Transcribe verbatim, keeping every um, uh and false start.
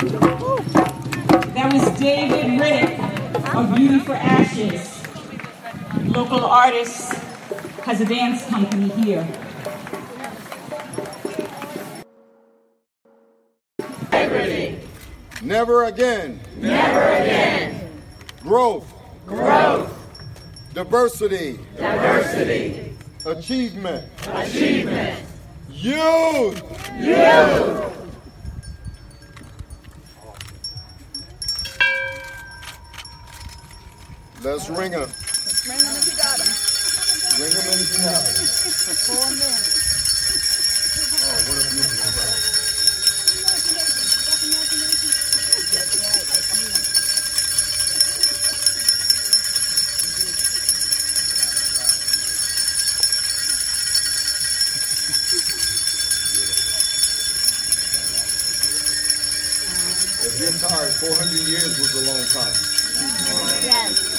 That was David Riddick of Beauty for Ashes. Local artist has a dance company here. Integrity. Never again. Never again. Growth. Growth. Diversity. Diversity. Achievement. Achievement. Youth. Youth. Let's ring him. Let's ring him if you got him. Ring him if you got him. Pull him in. Oh, what a beautiful crowd. If you're tired, four hundred years was a long time. Yes.